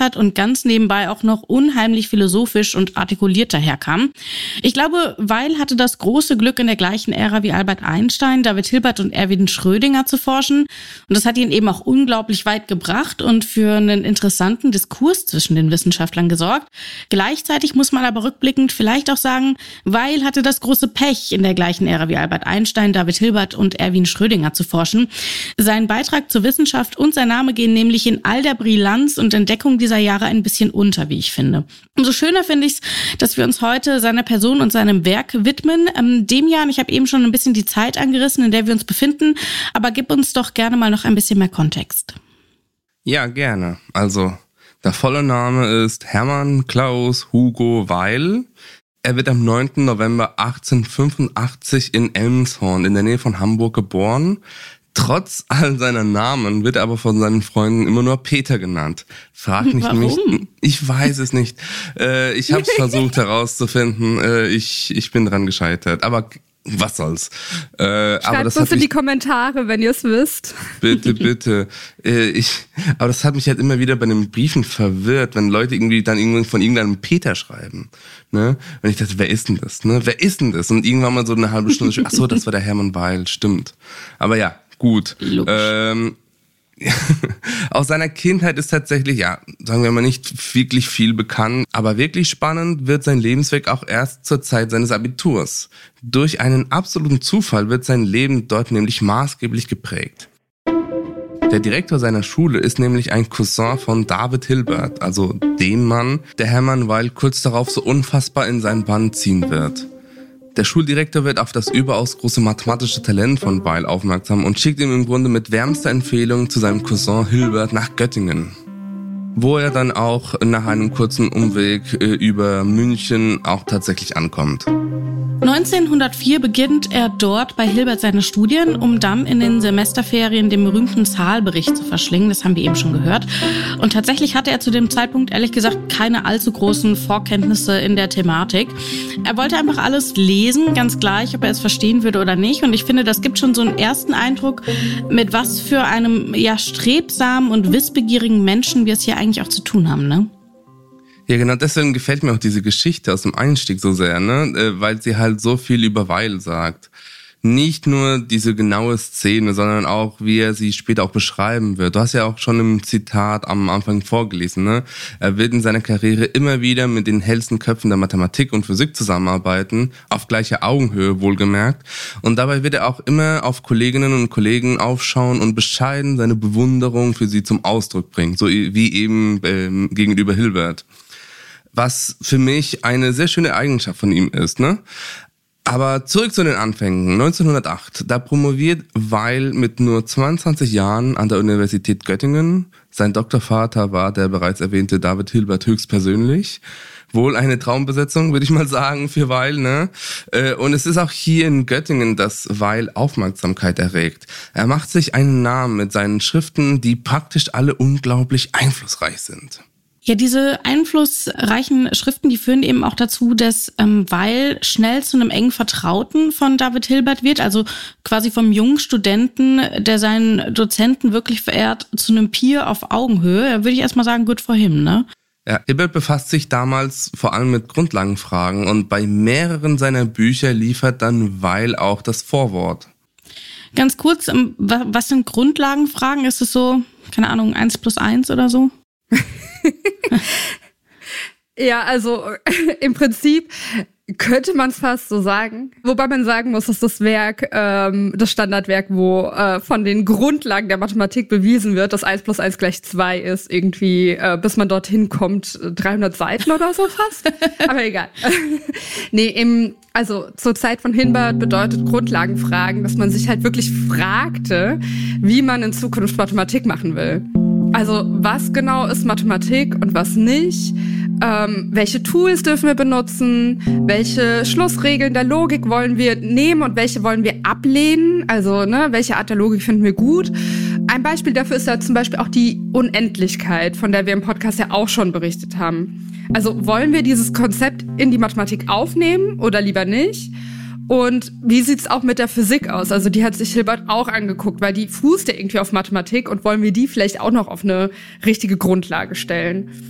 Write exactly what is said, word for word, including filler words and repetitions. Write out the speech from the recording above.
hat und ganz nebenbei auch noch unheimlich philosophisch und artikuliert daherkam. Ich glaube, Weil hatte das große Glück, in der gleichen Ära wie Albert Einstein, David Hilbert und Erwin Schrödinger zu forschen. Und das hat ihn eben auch unglaublich weit gebracht und für einen interessanten Diskurs zwischen den Wissenschaftlern gesorgt. Gleichzeitig muss man aber rückblickend vielleicht auch sagen, Weil hatte das große Pech, in der gleichen Ära wie Albert Einstein, David Hilbert und Erwin Schrödinger zu forschen. Sein Beitrag zur Wissenschaft und sein Name gehen nämlich in all der Brillanz und Entdeckung dieser Jahre ein bisschen unter, wie ich finde. Umso schöner finde ich es, dass wir uns heute seiner Person und seinem Werk widmen. Ähm, Demian, ich habe eben schon ein bisschen die Zeit angerissen, in der wir uns befinden, aber gib uns doch gerne mal noch ein bisschen mehr Kontext. Ja, gerne. Also, der volle Name ist Hermann Klaus Hugo Weil. Er wird am neunten November achtzehnhundertfünfundachtzig in Elmshorn in der Nähe von Hamburg geboren. Trotz all seiner Namen wird er aber von seinen Freunden immer nur Peter genannt. Frag nicht mich. Ich weiß es nicht. Äh, ich habe es versucht herauszufinden. Äh, ich, ich bin dran gescheitert. Aber was soll's. Äh, Schreibt uns in die Kommentare, wenn ihr es wisst. Bitte, bitte. Äh, ich, aber das hat mich halt immer wieder bei den Briefen verwirrt, wenn Leute irgendwie dann irgendwie von irgendeinem Peter schreiben. Ne? Und ich dachte, wer ist denn das? Ne? Wer ist denn das? Und irgendwann mal so eine halbe Stunde, ach so, das war der Hermann Weil, stimmt. Aber ja, gut. Ähm, aus seiner Kindheit ist tatsächlich, ja, sagen wir mal, nicht wirklich viel bekannt, aber wirklich spannend wird sein Lebensweg auch erst zur Zeit seines Abiturs. Durch einen absoluten Zufall wird sein Leben dort nämlich maßgeblich geprägt. Der Direktor seiner Schule ist nämlich ein Cousin von David Hilbert, also dem Mann, der Hermann Weil kurz darauf so unfassbar in seinen Bann ziehen wird. Der Schuldirektor wird auf das überaus große mathematische Talent von Weil aufmerksam und schickt ihn im Grunde mit wärmster Empfehlung zu seinem Cousin Hilbert nach Göttingen, wo er dann auch nach einem kurzen Umweg äh, über München auch tatsächlich ankommt. neunzehnhundertvier beginnt er dort bei Hilbert seine Studien, um dann in den Semesterferien den berühmten Zahlbericht zu verschlingen. Das haben wir eben schon gehört. Und tatsächlich hatte er zu dem Zeitpunkt, ehrlich gesagt, keine allzu großen Vorkenntnisse in der Thematik. Er wollte einfach alles lesen, ganz gleich, ob er es verstehen würde oder nicht. Und ich finde, das gibt schon so einen ersten Eindruck, mit was für einem ja strebsamen und wissbegierigen Menschen wir es hier eigentlich auch zu tun haben, ne? Ja, genau, deswegen gefällt mir auch diese Geschichte aus dem Einstieg so sehr, ne, weil sie halt so viel über Weil sagt. Nicht nur diese genaue Szene, sondern auch, wie er sie später auch beschreiben wird. Du hast ja auch schon im Zitat am Anfang vorgelesen, ne? Er wird in seiner Karriere immer wieder mit den hellsten Köpfen der Mathematik und Physik zusammenarbeiten, auf gleicher Augenhöhe wohlgemerkt. Und dabei wird er auch immer auf Kolleginnen und Kollegen aufschauen und bescheiden seine Bewunderung für sie zum Ausdruck bringen, so wie eben ähm, gegenüber Hilbert. Was für mich eine sehr schöne Eigenschaft von ihm ist, ne? Aber zurück zu den Anfängen. neunzehnhundertacht, da promoviert Weil mit nur zweiundzwanzig Jahren an der Universität Göttingen. Sein Doktorvater war der bereits erwähnte David Hilbert höchstpersönlich. Wohl eine Traumbesetzung, würde ich mal sagen, für Weil, ne? Und es ist auch hier in Göttingen, dass Weil Aufmerksamkeit erregt. Er macht sich einen Namen mit seinen Schriften, die praktisch alle unglaublich einflussreich sind. Ja, diese einflussreichen Schriften, die führen eben auch dazu, dass ähm, Weil schnell zu einem engen Vertrauten von David Hilbert wird, also quasi vom jungen Studenten, der seinen Dozenten wirklich verehrt, zu einem Peer auf Augenhöhe. Da würde ich erstmal sagen, good for him, ne? Ja, Hilbert befasst sich damals vor allem mit Grundlagenfragen und bei mehreren seiner Bücher liefert dann Weil auch das Vorwort. Ganz kurz, was sind Grundlagenfragen? Ist es so, keine Ahnung, eins plus eins oder so? Ja, also im Prinzip könnte man es fast so sagen. Wobei man sagen muss, dass das Werk, ähm, das Standardwerk, wo äh, von den Grundlagen der Mathematik bewiesen wird, dass eins plus eins gleich zwei ist, irgendwie, äh, bis man dorthin kommt, dreihundert Seiten oder so fast. Aber egal. Nee, im, also zur Zeit von Hilbert bedeutet Grundlagenfragen, dass man sich halt wirklich fragte, wie man in Zukunft Mathematik machen will. Also was genau ist Mathematik und was nicht? Ähm, welche Tools dürfen wir benutzen? Welche Schlussregeln der Logik wollen wir nehmen und welche wollen wir ablehnen? Also ne, welche Art der Logik finden wir gut? Ein Beispiel dafür ist ja zum Beispiel auch die Unendlichkeit, von der wir im Podcast ja auch schon berichtet haben. Also wollen wir dieses Konzept in die Mathematik aufnehmen oder lieber nicht? Und wie sieht's auch mit der Physik aus? Also die hat sich Hilbert auch angeguckt, weil die fußt ja irgendwie auf Mathematik und wollen wir die vielleicht auch noch auf eine richtige Grundlage stellen.